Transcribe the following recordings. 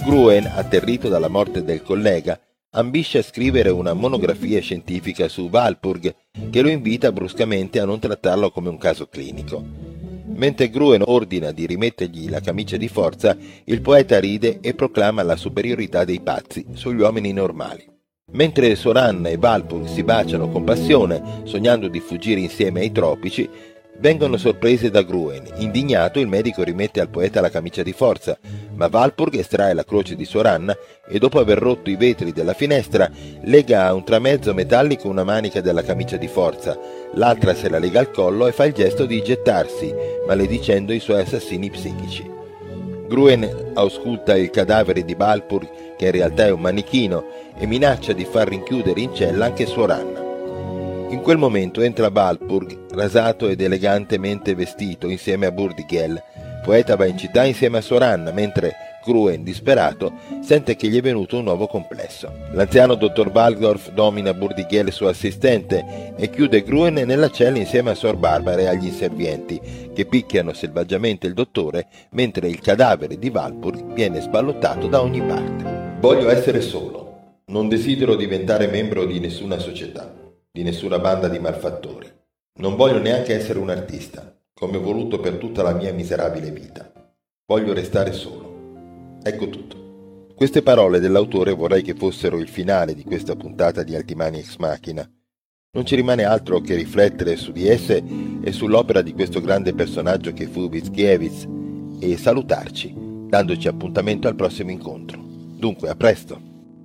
Gruen, atterrito dalla morte del collega, ambisce a scrivere una monografia scientifica su Walpurg, che lo invita bruscamente a non trattarlo come un caso clinico. Mentre Gruen ordina di rimettergli la camicia di forza, il poeta ride e proclama la superiorità dei pazzi sugli uomini normali. Mentre Soranna e Walpurg si baciano con passione, sognando di fuggire insieme ai tropici, vengono sorprese da Gruen. Indignato, il medico rimette al poeta la camicia di forza, ma Walpurg estrae la croce di Soranna e, dopo aver rotto i vetri della finestra, lega a un tramezzo metallico una manica della camicia di forza, l'altra se la lega al collo e fa il gesto di gettarsi, maledicendo i suoi assassini psichici. Gruen ausculta il cadavere di Walpurg, che in realtà è un manichino, e minaccia di far rinchiudere in cella anche Soranna. In quel momento entra Walpurg, rasato ed elegantemente vestito, insieme a Burdigel. Poeta va in città insieme a Soranna, mentre Gruen, disperato, sente che gli è venuto un nuovo complesso. L'anziano dottor Waldorf domina Burdigel, suo assistente, e chiude Gruen nella cella insieme a Sor Barbara e agli inservienti, che picchiano selvaggiamente il dottore, mentre il cadavere di Walpurg viene sballottato da ogni parte. Voglio essere solo. Non desidero diventare membro di nessuna società, di nessuna banda di malfattori. Non voglio neanche essere un artista, come ho voluto per tutta la mia miserabile vita. Voglio restare solo. Ecco tutto. Queste parole dell'autore vorrei che fossero il finale di questa puntata di Altimani Ex Machina. Non ci rimane altro che riflettere su di esse e sull'opera di questo grande personaggio che fu Mickiewicz e salutarci, dandoci appuntamento al prossimo incontro. Dunque, a presto!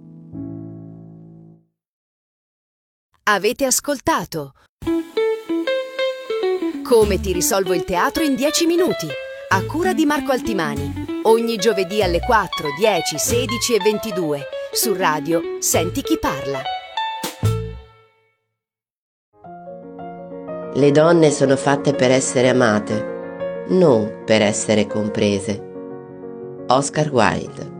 Avete ascoltato Come ti risolvo il teatro in 10 minuti, a cura di Marco Altimani. Ogni giovedì alle 4, 10, 16 e 22 su Radio Senti chi parla. Le donne sono fatte per essere amate, non per essere comprese. Oscar Wilde.